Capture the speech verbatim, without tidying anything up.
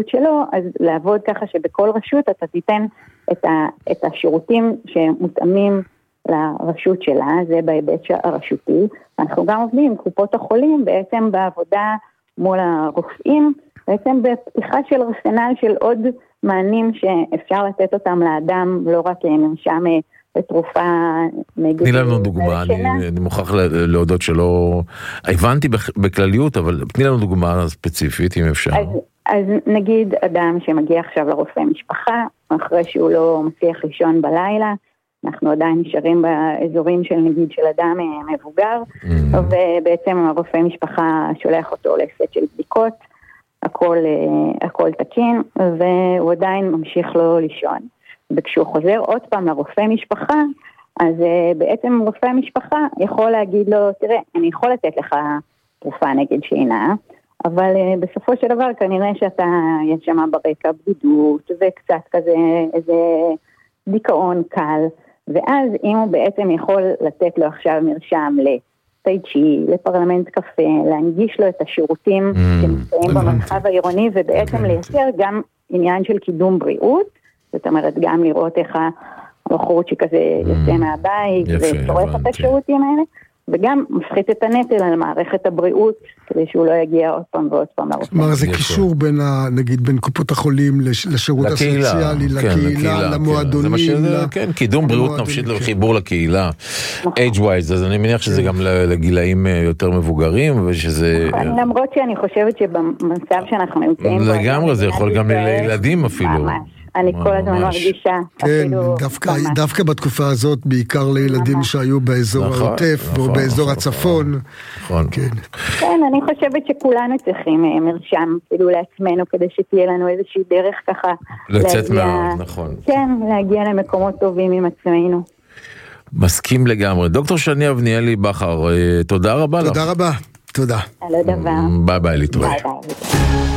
שלו, אז לעבוד ככה שבכל רשות אתה תיתן את, ה, את השירותים שמותאמים לרשות שלה, זה בהיבט הרשותי. אנחנו גם עובדים עם קופות החולים, בעצם בעבודה מול הרופאים, בעצם בפתיחה של ארסנל של עוד מענים שאפשר לתת אותם לאדם, לא רק מרשם לתרופה נגד... תני לנו דוגמה, אני, אני מוכרח להודות שלא... הבנתי בכלליות, אבל תני לנו דוגמה ספציפית, אם אפשר. אז, אז נגיד אדם שמגיע עכשיו לרופא משפחה, אחרי שהוא לא מצליח לישון בלילה, אנחנו עדיין נשארים באזורים של נגיד של אדם מבוגר, mm. ובעצם הרופא משפחה שולח אותו לסט של בדיקות, הכל, הכל תקין, והוא עדיין ממשיך לו לישון. וכשהוא חוזר עוד פעם לרופא משפחה, אז בעצם רופא משפחה יכול להגיד לו, תראה, אני יכול לתת לך תרופה נגד שינה, אבל בסופו של דבר כנראה שאתה יש שם ברקע בדידות, וקצת כזה איזה דיכאון קל, ואז אם הוא בעצם יכול לתת לו עכשיו מרשם לטאי צ'י, לפרלמנט קפה, להנגיש לו את השירותים שנמצאים במרחב העירוני, ובעצם לייצר גם עניין של קידום בריאות, זאת אומרת גם לראות איך הבחורצ'י כזה יוצא מהבית, וצורך את השירותים האלה, וגם מפחית את הנטל על מערכת הבריאות, כדי שהוא לא יגיע עוד פעם ועוד פעם לרופא. כלומר, זה קישור בין, נגיד, בין קופות החולים לשירות הסוציאלי, לקהילה, למועדונים. כן, קידום בריאות נפשית לחיבור לקהילה. age-wise, אז אני מניח שזה גם לגילאים יותר מבוגרים, ושזה... למרות שאני חושבת שבמצב שאנחנו נמצאים... לגמרי, זה יכול גם לילדים אפילו. אני כל הזמן מרגישה. כן, דווקא בתקופה הזאת, בעיקר לילדים שהיו באזור העוטף, או באזור הצפון. כן, אני חושבת שכולנו צריכים מרשם, כאילו לעצמנו, כדי שתהיה לנו איזושהי דרך ככה. לצאת מה... נכון. כן, להגיע למקומות טובים עם עצמנו. מסכים לגמרי. דוקטור שני אבניאלי בכר, תודה רבה לך. תודה רבה. תודה. על הדבר. ביי ביי, להתראות. ביי ביי.